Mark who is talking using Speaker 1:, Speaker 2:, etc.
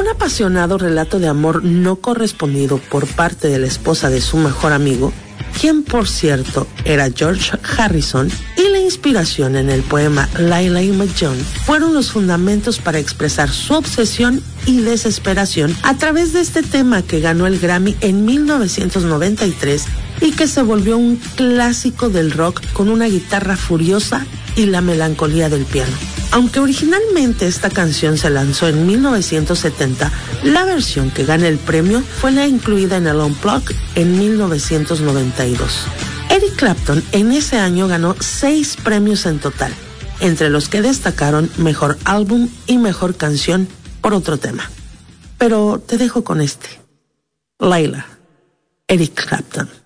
Speaker 1: apasionado relato de amor no correspondido por parte de la esposa de su mejor amigo, quien por cierto era George Harrison, y la inspiración en el poema Layla y Majnun fueron los fundamentos para expresar su obsesión y desesperación a través de este tema que ganó el Grammy en 1993 y que se volvió un clásico del rock con una guitarra furiosa y la melancolía del piano. Aunque originalmente esta canción se lanzó en 1970, la versión que gana el premio fue la incluida en el Unplugged en 1992. Eric Clapton en ese año ganó 6 premios en total, entre los que destacaron Mejor Álbum y Mejor Canción por otro tema. Pero te dejo con este. Layla, Eric Clapton.